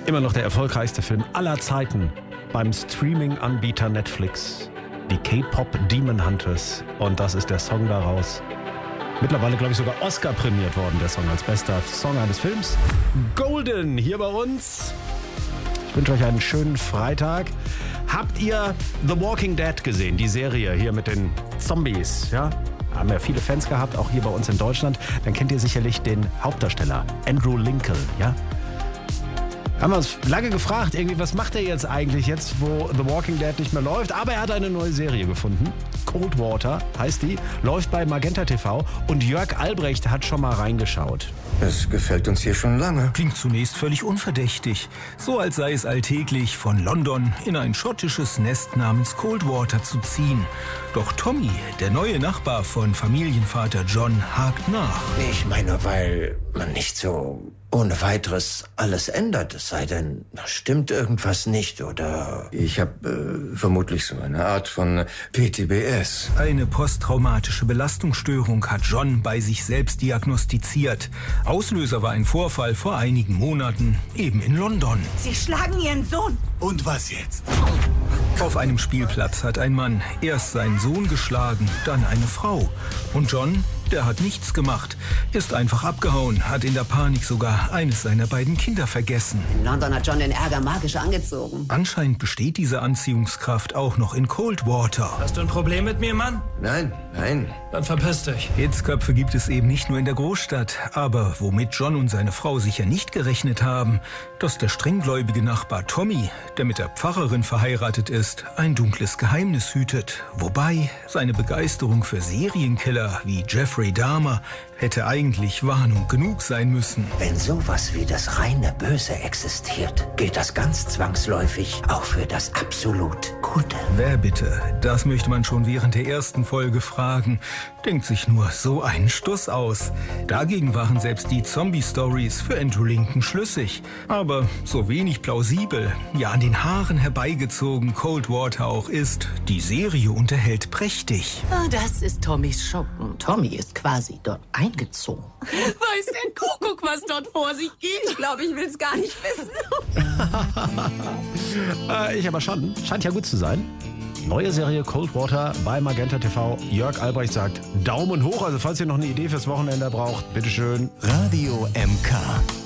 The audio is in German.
Immer noch der erfolgreichste Film aller Zeiten beim Streaming-Anbieter Netflix. Die K-Pop Demon Hunters. Und das ist der Song daraus. Mittlerweile, glaube ich, sogar Oscar prämiert worden, der Song als bester Song eines Films. Golden hier bei uns. Ich wünsche euch einen schönen Freitag. Habt ihr The Walking Dead gesehen? Die Serie hier mit den Zombies, ja? Haben ja viele Fans gehabt, auch hier bei uns in Deutschland. Dann kennt ihr sicherlich den Hauptdarsteller, Andrew Lincoln, ja? Haben wir uns lange gefragt, irgendwie, was macht er jetzt eigentlich, wo The Walking Dead nicht mehr läuft? Aber er hat eine neue Serie gefunden. Cold Water heißt die, läuft bei Magenta TV und Jörg Albrecht hat schon mal reingeschaut. Es gefällt uns hier schon lange. Klingt zunächst völlig unverdächtig. So als sei es alltäglich, von London in ein schottisches Nest namens Coldwater zu ziehen. Doch Tommy, der neue Nachbar von Familienvater John, hakt nach. Ich meine, weil man nicht so ohne weiteres alles ändert, es sei denn, da stimmt irgendwas nicht, oder ich habe vermutlich so eine Art von PTBS. Eine posttraumatische Belastungsstörung hat John bei sich selbst diagnostiziert. Auslöser war ein Vorfall vor einigen Monaten, eben in London. Sie schlagen Ihren Sohn. Und was jetzt? Auf einem Spielplatz hat ein Mann erst seinen Sohn geschlagen, dann eine Frau. Und John, der hat nichts gemacht, ist einfach abgehauen, hat in der Panik sogar eines seiner beiden Kinder vergessen. In London hat John den Ärger magisch angezogen. Anscheinend besteht diese Anziehungskraft auch noch in Coldwater. Hast du ein Problem mit mir, Mann? Nein. Dann verpiss dich. Hitzköpfe gibt es eben nicht nur in der Großstadt. Aber womit John und seine Frau sicher nicht gerechnet haben, dass der strenggläubige Nachbar Tommy, der mit der Pfarrerin verheiratet ist, ein dunkles Geheimnis hütet. Wobei seine Begeisterung für Serienkiller wie Jeffrey Dahmer hätte eigentlich Warnung genug sein müssen. Wenn sowas wie das reine Böse existiert, gilt das ganz zwangsläufig auch für das absolut Gute. Wer bitte? Das möchte man schon während der ersten Folge fragen. Denkt sich nur so einen Stuss aus. Dagegen waren selbst die Zombie-Stories für Andrew Lincoln schlüssig. Aber so wenig plausibel, ja an den Haaren herbeigezogen Coldwater auch ist, die Serie unterhält prächtig. Das ist Tommys Schuppen. Tommy ist quasi dort eingezogen. Weiß der Kuckuck, was dort vor sich geht? Ich glaube, ich will es gar nicht wissen. Ich aber schon. Scheint ja gut zu sein. Neue Serie Coldwater bei Magenta TV. Jörg Albrecht sagt Daumen hoch. Also falls ihr noch eine Idee fürs Wochenende braucht, bitteschön. Radio MK.